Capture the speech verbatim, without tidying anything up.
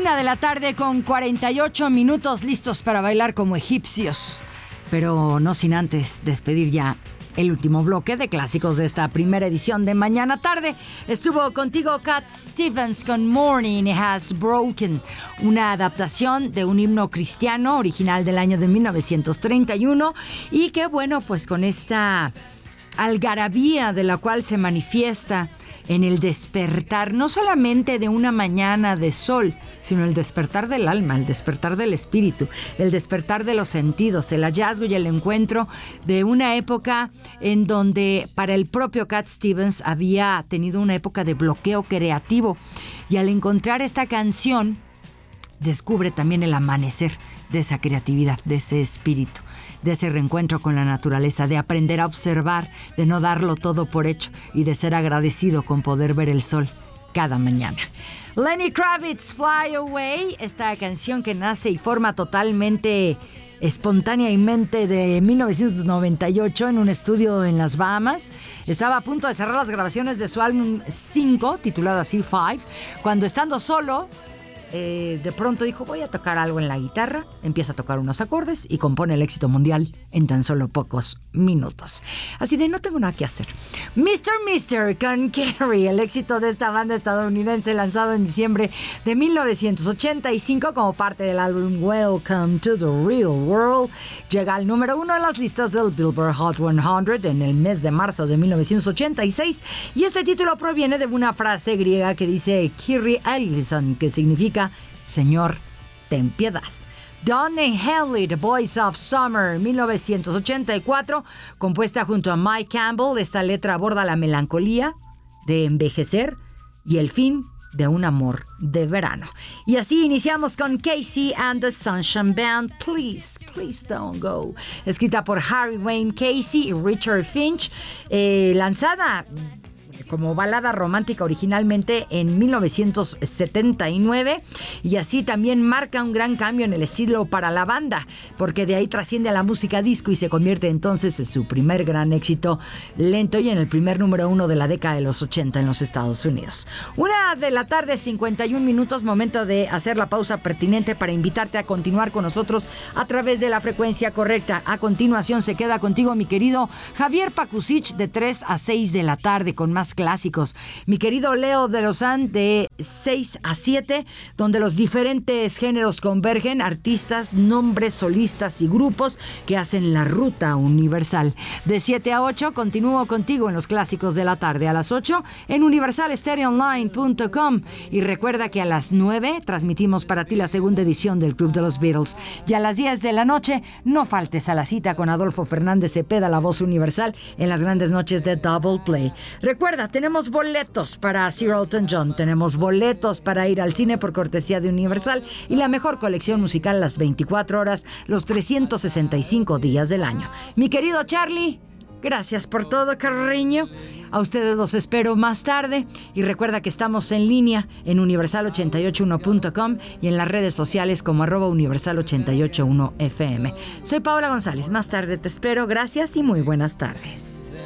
Una de la tarde con cuarenta y ocho minutos, listos para bailar como egipcios. Pero no sin antes despedir ya el último bloque de clásicos de esta primera edición de Mañana Tarde. Estuvo contigo Cat Stevens con Morning Has Broken, una adaptación de un himno cristiano original del año de mil novecientos treinta y uno, y que bueno, pues con esta algarabía de la cual se manifiesta en el despertar, no solamente de una mañana de sol, sino el despertar del alma, el despertar del espíritu, el despertar de los sentidos, el hallazgo y el encuentro de una época en donde para el propio Cat Stevens había tenido una época de bloqueo creativo, y al encontrar esta canción descubre también el amanecer de esa creatividad, de ese espíritu, de ese reencuentro con la naturaleza, de aprender a observar, de no darlo todo por hecho y de ser agradecido con poder ver el sol cada mañana. Lenny Kravitz, Fly Away, esta canción que nace y forma totalmente espontáneamente de mil novecientos noventa y ocho en un estudio en las Bahamas. Estaba a punto de cerrar las grabaciones de su álbum cinco, titulado así Five, cuando estando solo, Eh, de pronto dijo, voy a tocar algo en la guitarra, empieza a tocar unos acordes y compone el éxito mundial en tan solo pocos minutos. Así de no tengo nada que hacer. mister Mister con Carrie, el éxito de esta banda estadounidense lanzado en diciembre de mil novecientos ochenta y cinco como parte del álbum Welcome to the Real World, llega al número uno de las listas del Billboard Hot cien en el mes de marzo de mil novecientos ochenta y seis, y este título proviene de una frase griega que dice Kyrie eleison, que significa Señor, ten piedad. Don Henley, The Voice of Summer, mil novecientos ochenta y cuatro, compuesta junto a Mike Campbell. Esta letra aborda la melancolía de envejecer y el fin de un amor de verano. Y así iniciamos con Casey and the Sunshine Band, Please, Please Don't Go, escrita por Harry Wayne Casey y Richard Finch, eh, lanzada como balada romántica originalmente en mil novecientos setenta y nueve, y así también marca un gran cambio en el estilo para la banda, porque de ahí trasciende a la música disco y se convierte entonces en su primer gran éxito lento y en el primer número uno de la década de los ochenta en los Estados Unidos. Una de la tarde, cincuenta y un minutos, momento de hacer la pausa pertinente para invitarte a continuar con nosotros a través de la frecuencia correcta. A continuación se queda contigo mi querido Javier Pakusich de tres a seis de la tarde con más clásicos. Mi querido Leo de Lozán de seis a siete, donde los diferentes géneros convergen, artistas, nombres, solistas y grupos que hacen la ruta universal. De siete a ocho continúo contigo en los clásicos de la tarde. A las ocho en universal stereo online punto com, y recuerda que a las nueve transmitimos para ti la segunda edición del Club de los Beatles, y a las diez de la noche no faltes a la cita con Adolfo Fernández Cepeda, la voz universal, en las grandes noches de Double Play. Recuerda, tenemos boletos para Sir Elton John, tenemos boletos para ir al cine por cortesía de Universal y la mejor colección musical las veinticuatro horas, los trescientos sesenta y cinco días del año. Mi querido Charlie, gracias por todo, cariño. A ustedes los espero más tarde, y recuerda que estamos en línea en universal ochenta y ocho uno punto com y en las redes sociales como arroba universal ochenta y ocho uno F M. Soy Paola González, más tarde te espero, gracias y muy buenas tardes.